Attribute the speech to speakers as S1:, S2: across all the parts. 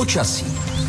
S1: Počasí.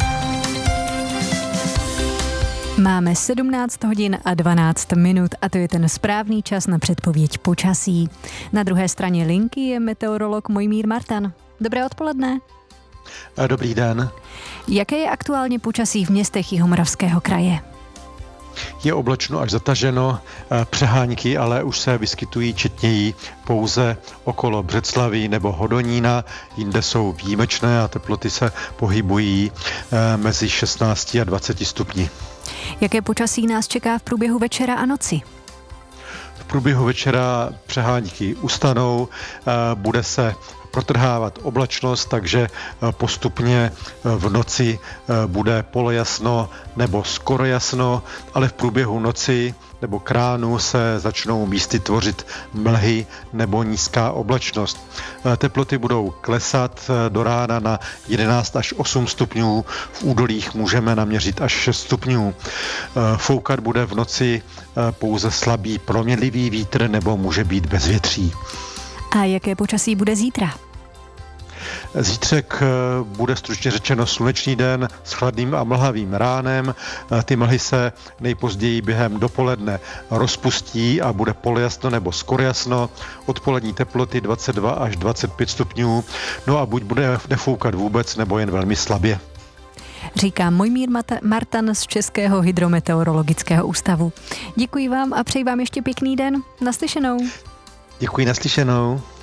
S2: Máme 17 hodin a 12 minut a to je ten správný čas na předpověď počasí. Na druhé straně linky je meteorolog Mojmír Martan. Dobré odpoledne.
S3: Dobrý den.
S2: Jaké je aktuálně počasí v městech Jihomoravského kraje?
S3: Je oblačno až zataženo, přehánky ale už se vyskytují četněji pouze okolo Břeclaví nebo Hodonína, jinde jsou výjimečné a teploty se pohybují mezi 16 a 20 stupni.
S2: Jaké počasí nás čeká v průběhu večera a noci?
S3: V průběhu večera přehánky ustanou, bude se protrhávat oblačnost, takže postupně v noci bude polojasno nebo skoro jasno, ale v průběhu noci nebo k ránu se začnou místy tvořit mlhy nebo nízká oblačnost. Teploty budou klesat do rána na 11 až 8 stupňů, v údolích můžeme naměřit až 6 stupňů. Foukat bude v noci pouze slabý proměnlivý vítr nebo může být bezvětří.
S2: A jaké počasí bude zítra?
S3: Zítřek bude stručně řečeno slunečný den s chladným a mlhavým ránem. Ty mlhy se nejpozději během dopoledne rozpustí a bude polojasno nebo skoro jasno. Odpolední teploty 22 až 25 stupňů. No a buď bude nefoukat vůbec, nebo jen velmi slabě.
S2: Říká Mojmír Martan z Českého hydrometeorologického ústavu. Děkuji vám a přeji vám ještě pěkný den. Naslyšenou.
S3: Děkuji, naslyšenou.